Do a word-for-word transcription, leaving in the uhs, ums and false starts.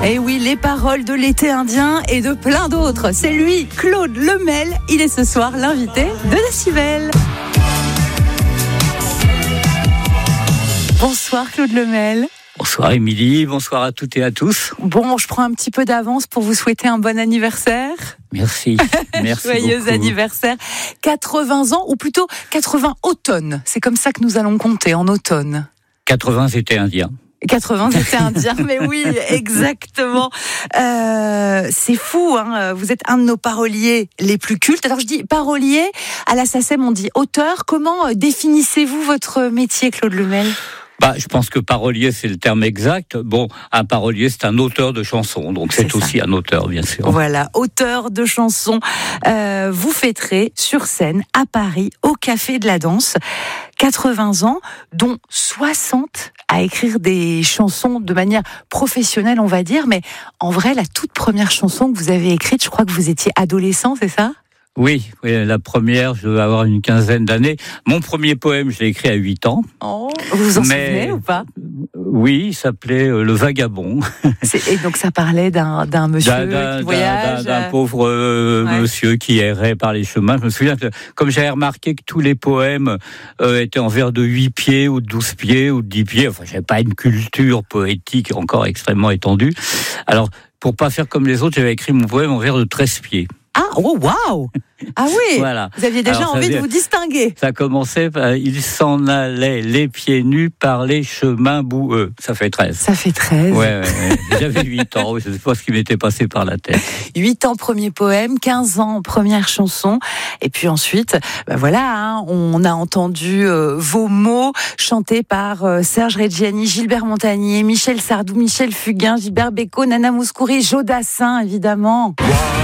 Et oui, les paroles de l'été indien et de plein d'autres. C'est lui, Claude Lemel. Il est ce soir l'invité de Décibel. Bonsoir Claude Lemel. Bonsoir Émilie, bonsoir à toutes et à tous. Bon, je prends un petit peu d'avance pour vous souhaiter un bon anniversaire. Merci, merci Joyeux beaucoup. anniversaire. quatre-vingts ans, ou plutôt quatre-vingts automnes. C'est comme ça que nous allons compter, en automne. quatre-vingts, c'était indien. quatre-vingts, c'était indien, mais oui, exactement. Euh, c'est fou, hein. Vous êtes un de nos paroliers les plus cultes. Alors je dis parolier, à la SACEM on dit auteur. Comment définissez-vous votre métier, Claude Lemel ? Bah, je pense que parolier, c'est le terme exact. Bon, un parolier, c'est un auteur de chansons, donc c'est, c'est aussi un auteur, bien sûr. Voilà, auteur de chansons. Euh, vous fêterez sur scène à Paris, au Café de la Danse, quatre-vingts ans, dont soixante à écrire des chansons de manière professionnelle, on va dire. Mais en vrai, la toute première chanson que vous avez écrite, je crois que vous étiez adolescent, c'est ça ? Oui, oui, la première, je devais avoir une quinzaine d'années. Mon premier poème, je l'ai écrit à huit ans. Oh, vous vous en mais, souvenez ou pas ? Oui, il s'appelait euh, Le Vagabond. C'est, et donc ça parlait d'un, d'un monsieur d'un, d'un, qui voyage. D'un, d'un pauvre euh, ouais. monsieur qui errait par les chemins. Je me souviens que, comme j'avais remarqué que tous les poèmes euh, étaient en vers de huit pieds ou de douze pieds ou de dix pieds, enfin, j'avais pas une culture poétique encore extrêmement étendue. Alors, pour pas faire comme les autres, j'avais écrit mon poème en vers de treize pieds. Ah, oh, waouh! Ah oui! Voilà. Vous aviez déjà Alors, envie faisait, de vous distinguer. Ça commençait, par, il s'en allait les pieds nus par les chemins boueux. Ça fait treize. Ça fait treize. Ouais, ouais, ouais. J'avais huit ans, je ne sais pas ce qui m'était passé par la tête. huit ans, premier poème, quinze ans, première chanson. Et puis ensuite, ben voilà, hein, on a entendu euh, vos mots chantés par euh, Serge Reggiani, Gilbert Montagnier, Michel Sardou, Michel Fugain, Gilbert Bécaud, Nana Mouskouri, Joe Dassin, évidemment. Wow.